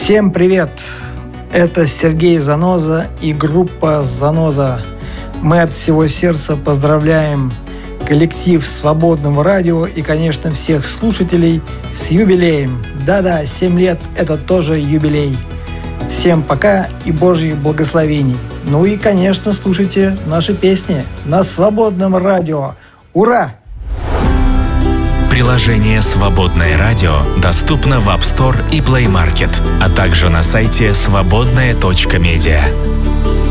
Всем привет! Это Сергей Заноза и группа «Заноза». Мы от всего сердца поздравляем коллектив Свободного радио и, конечно, всех слушателей с юбилеем. Да-да, 7 лет – это тоже юбилей. Всем пока и Божьих благословений. Ну и, конечно, слушайте наши песни на Свободном радио. Ура! Приложение «Свободное радио» доступно в App Store и Play Market, а также на сайте свободное.медиа.